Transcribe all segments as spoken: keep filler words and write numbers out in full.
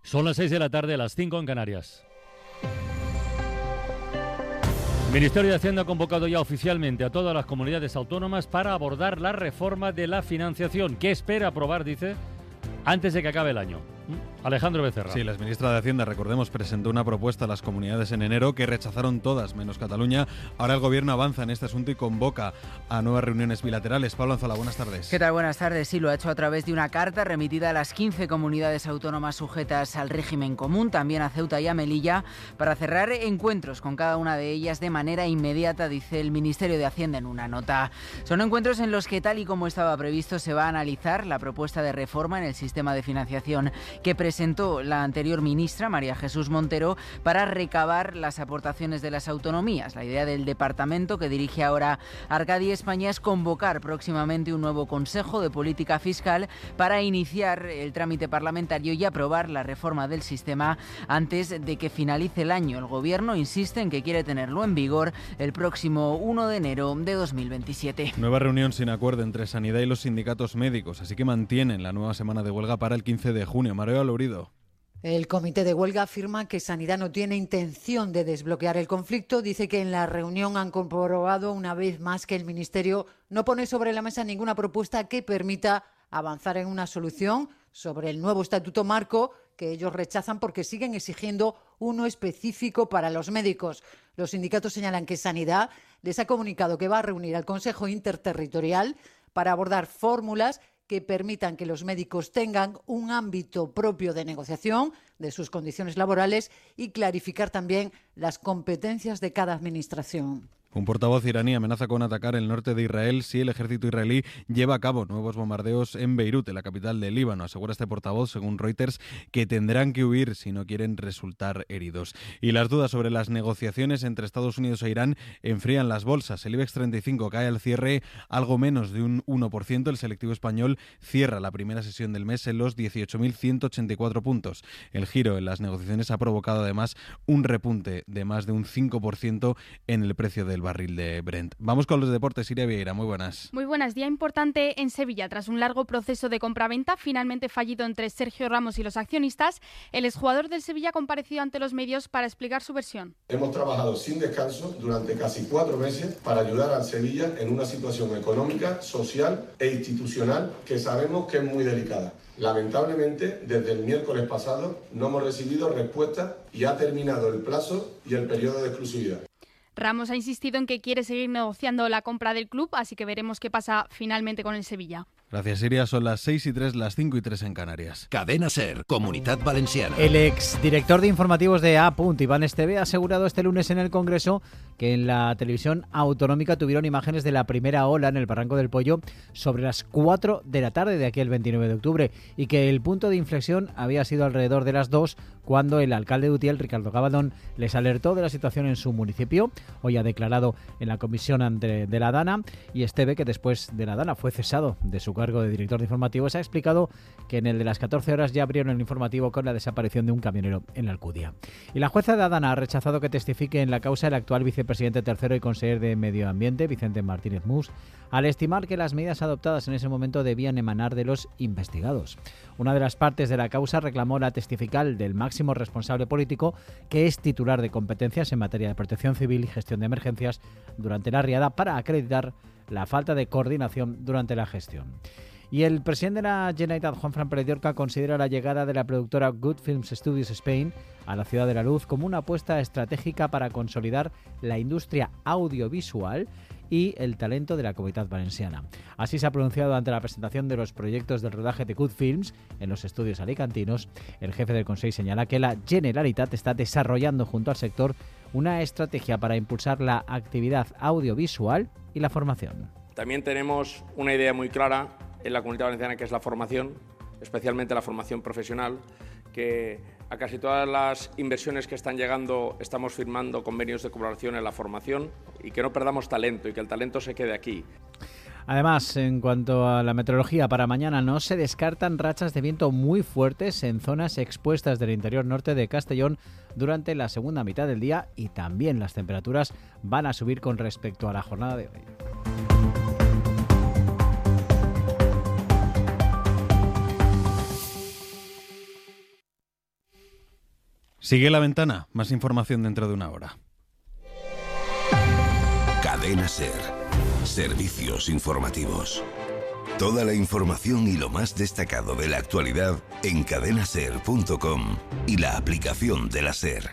Son las seis de la tarde, las cinco en Canarias. El Ministerio de Hacienda ha convocado ya oficialmente a todas las comunidades autónomas para abordar la reforma de la financiación. ¿Qué espera aprobar, dice, antes de que acabe el año? Alejandro Becerra. Sí, la exministra de Hacienda, recordemos, presentó una propuesta a las comunidades en enero que rechazaron todas, menos Cataluña. Ahora el Gobierno avanza en este asunto y convoca a nuevas reuniones bilaterales. Pablo Anzola, buenas tardes. ¿Qué tal? Buenas tardes. Sí, lo ha hecho a través de una carta remitida a las quince comunidades autónomas sujetas al régimen común, también a Ceuta y a Melilla, para cerrar encuentros con cada una de ellas de manera inmediata, dice el Ministerio de Hacienda en una nota. Son encuentros en los que, tal y como estaba previsto, se va a analizar la propuesta de reforma en el sistema de financiación que presentó la anterior ministra, María Jesús Montero, para recabar las aportaciones de las autonomías. La idea del departamento que dirige ahora Arcadi España es convocar próximamente un nuevo Consejo de Política Fiscal para iniciar el trámite parlamentario y aprobar la reforma del sistema antes de que finalice el año. El Gobierno insiste en que quiere tenerlo en vigor el próximo uno de enero de dos mil veintisiete. Nueva reunión sin acuerdo entre Sanidad y los sindicatos médicos, así que mantienen la nueva semana de huelga para el quince de junio. María Lourido. El comité de huelga afirma que Sanidad no tiene intención de desbloquear el conflicto. Dice que en la reunión han comprobado una vez más que el Ministerio no pone sobre la mesa ninguna propuesta que permita avanzar en una solución sobre el nuevo estatuto marco que ellos rechazan porque siguen exigiendo uno específico para los médicos. Los sindicatos señalan que Sanidad les ha comunicado que va a reunir al Consejo Interterritorial para abordar fórmulas que permitan que los médicos tengan un ámbito propio de negociación de sus condiciones laborales y clarificar también las competencias de cada administración. Un portavoz iraní amenaza con atacar el norte de Israel si el ejército israelí lleva a cabo nuevos bombardeos en Beirut, en la capital del Líbano. Asegura este portavoz, según Reuters, que tendrán que huir si no quieren resultar heridos. Y las dudas sobre las negociaciones entre Estados Unidos e Irán enfrían las bolsas. El IBEX treinta y cinco cae al cierre algo menos de un uno por ciento. El selectivo español cierra la primera sesión del mes en los dieciocho mil ciento ochenta y cuatro puntos. El giro en las negociaciones ha provocado además un repunte de más de un cinco por ciento en el precio del barril de Brent. Vamos con los deportes. Iria Vieira, muy buenas. Muy buenas. Día importante en Sevilla. Tras un largo proceso de compraventa, finalmente fallido entre Sergio Ramos y los accionistas, el exjugador del Sevilla ha comparecido ante los medios para explicar su versión. Hemos trabajado sin descanso durante casi cuatro meses para ayudar al Sevilla en una situación económica, social e institucional que sabemos que es muy delicada. Lamentablemente, desde el miércoles pasado no hemos recibido respuesta y ha terminado el plazo y el periodo de exclusividad. Ramos ha insistido en que quiere seguir negociando la compra del club, así que veremos qué pasa finalmente con el Sevilla. Gracias, Iria. Son las seis y tres, las cinco y tres en Canarias. Cadena SER, Comunidad Valenciana. El exdirector de informativos de A. Iván Esteve, ha asegurado este lunes en el Congreso que en la televisión autonómica tuvieron imágenes de la primera ola en el Barranco del Pollo sobre las cuatro de la tarde de aquel veintinueve de octubre y que el punto de inflexión había sido alrededor de las dos cuando el alcalde de Utiel, Ricardo Gabaldón, les alertó de la situación en su municipio. Hoy ha declarado en la comisión ante, de la Dana, y Esteve, que después de la Dana fue cesado de su cargo de director de informativos, ha explicado que en el de las catorce horas ya abrieron el informativo con la desaparición de un camionero en la Alcudia. Y la jueza de Adana ha rechazado que testifique en la causa el actual vicepresidente tercero y consejero de Medio Ambiente, Vicente Martínez Mus, al estimar que las medidas adoptadas en ese momento debían emanar de los investigados. Una de las partes de la causa reclamó la testifical del máximo responsable político, que es titular de competencias en materia de protección civil y gestión de emergencias durante la riada, para acreditar la falta de coordinación durante la gestión. Y el presidente de la Generalitat, Juanfran Pérez de Orca, considera la llegada de la productora Good Films Studios Spain a la Ciudad de la Luz como una apuesta estratégica para consolidar la industria audiovisual y el talento de la Comunidad Valenciana. Así se ha pronunciado ante la presentación de los proyectos del rodaje de Good Films en los estudios alicantinos. El jefe del Consell señala que la Generalitat está desarrollando junto al sector una estrategia para impulsar la actividad audiovisual y la formación. También tenemos una idea muy clara en la Comunidad Valenciana, que es la formación, especialmente la formación profesional, que a casi todas las inversiones que están llegando estamos firmando convenios de colaboración en la formación, y que no perdamos talento y que el talento se quede aquí. Además, en cuanto a la meteorología, para mañana no se descartan rachas de viento muy fuertes en zonas expuestas del interior norte de Castellón durante la segunda mitad del día, y también las temperaturas van a subir con respecto a la jornada de hoy. Sigue La Ventana, más información dentro de una hora. Cadena SER. Servicios informativos. Toda la información y lo más destacado de la actualidad en cadena ser punto com y la aplicación de la SER.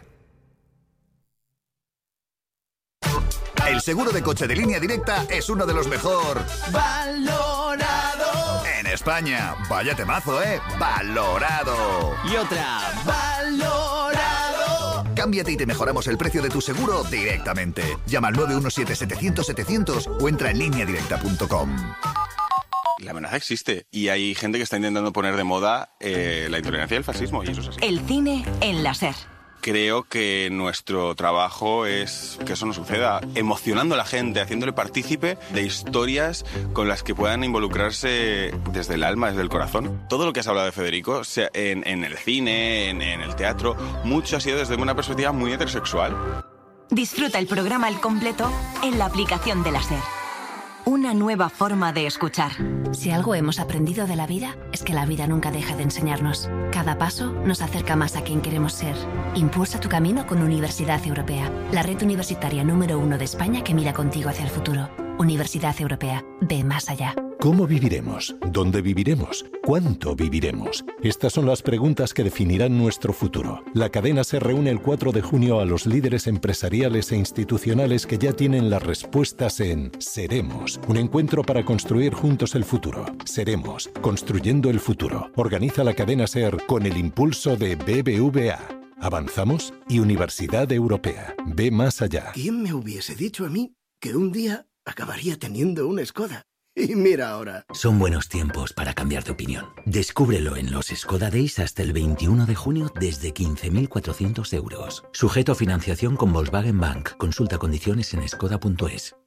El seguro de coche de Línea Directa es uno de los mejor valorado en España. Vaya temazo, ¿eh? Valorado. Y otra, valorado. Cámbiate y te mejoramos el precio de tu seguro directamente. Llama al nueve uno siete, setecientos, setecientos o entra en línea directa punto com. La amenaza existe y hay gente que está intentando poner de moda eh, la intolerancia y el fascismo, y eso es así. El cine en la SER. Creo que nuestro trabajo es que eso no suceda, emocionando a la gente, haciéndole partícipe de historias con las que puedan involucrarse desde el alma, desde el corazón. Todo lo que has hablado de Federico, sea en, en el cine, en, en el teatro, mucho ha sido desde una perspectiva muy heterosexual. Disfruta el programa al completo en la aplicación de la SER. Una nueva forma de escuchar. Si algo hemos aprendido de la vida, es que la vida nunca deja de enseñarnos. Cada paso nos acerca más a quien queremos ser. Impulsa tu camino con Universidad Europea, la red universitaria número uno de España que mira contigo hacia el futuro. Universidad Europea, ve más allá. ¿Cómo viviremos? ¿Dónde viviremos? ¿Cuánto viviremos? Estas son las preguntas que definirán nuestro futuro. La cadena se reúne el cuatro de junio a los líderes empresariales e institucionales que ya tienen las respuestas en Seremos, un encuentro para construir juntos el futuro. Seremos, construyendo el futuro. Organiza la cadena SER con el impulso de B B V A. ¿Avanzamos? Y Universidad Europea. Ve más allá. ¿Quién me hubiese dicho a mí que un día acabaría teniendo una Skoda? Y mira ahora. Son buenos tiempos para cambiar de opinión. Descúbrelo en los Skoda Days hasta el veintiuno de junio desde quince mil cuatrocientos euros. Sujeto a financiación con Volkswagen Bank. Consulta condiciones en skoda punto es.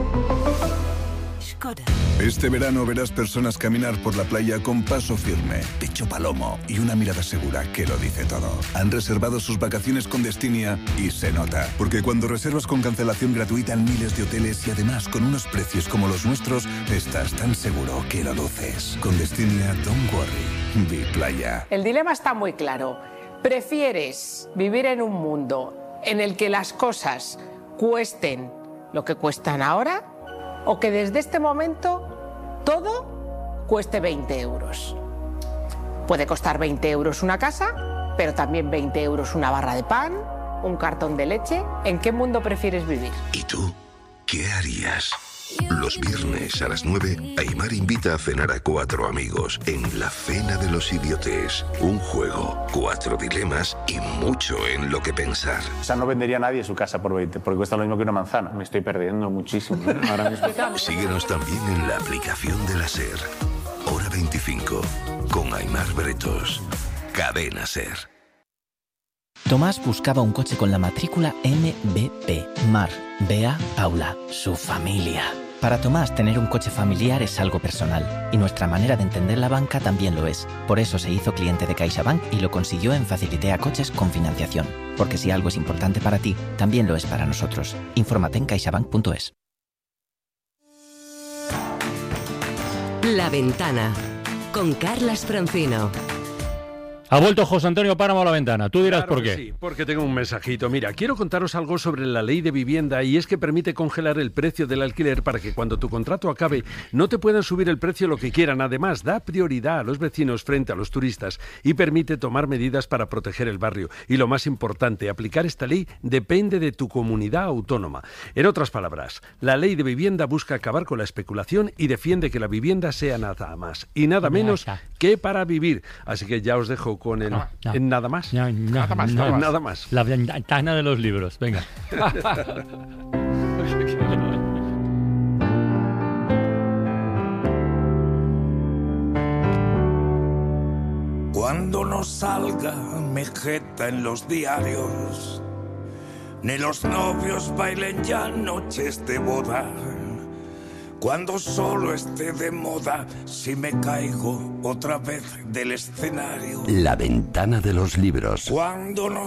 Este verano verás personas caminar por la playa con paso firme, pecho palomo y una mirada segura que lo dice todo. Han reservado sus vacaciones con Destinia y se nota, porque cuando reservas con cancelación gratuita en miles de hoteles y además con unos precios como los nuestros, estás tan seguro que lo luces. Con Destinia, don't worry, vi playa. El dilema está muy claro. ¿Prefieres vivir en un mundo en el que las cosas cuesten lo que cuestan ahora? ¿O que desde este momento todo cueste veinte euros? Puede costar veinte euros una casa, pero también veinte euros una barra de pan, un cartón de leche. ¿En qué mundo prefieres vivir? ¿Y tú qué harías? Los viernes a las nueve, Aimar invita a cenar a cuatro amigos en La Cena de los Idiotes. Un juego, cuatro dilemas y mucho en lo que pensar. O sea, no vendería a nadie su casa por veinte, porque cuesta lo mismo que una manzana. Me estoy perdiendo muchísimo, ¿eh? Ahora mismo. Síguenos también en la aplicación de la SER. Hora veinticinco, con Aimar Bretos. Cadena SER. Tomás buscaba un coche con la matrícula M B P. Mar, Bea, Paula, su familia. Para Tomás, tener un coche familiar es algo personal, y nuestra manera de entender la banca también lo es. Por eso se hizo cliente de CaixaBank y lo consiguió en Facilitea Coches con financiación. Porque si algo es importante para ti, también lo es para nosotros. Infórmate en caixabank punto es. La Ventana, con Carlas Francino. Ha vuelto José Antonio Páramo a La Ventana. Tú dirás Claro por qué. Sí, porque tengo un mensajito. Mira, quiero contaros algo sobre la ley de vivienda y es que permite congelar el precio del alquiler para que cuando tu contrato acabe no te puedan subir el precio lo que quieran. Además, da prioridad a los vecinos frente a los turistas y permite tomar medidas para proteger el barrio. Y lo más importante, aplicar esta ley depende de tu comunidad autónoma. En otras palabras, la ley de vivienda busca acabar con la especulación y defiende que la vivienda sea nada más y nada menos que para vivir. Así que ya os dejo con el No, no. en nada más. No, no, nada más, no, nada, no. más. nada más. La ventana de los libros, venga. Cuando no salga Mejeta en los diarios, ni los novios bailen ya noches de boda, cuando solo esté de moda si me caigo otra vez del escenario, La Ventana de los Libros. cuando no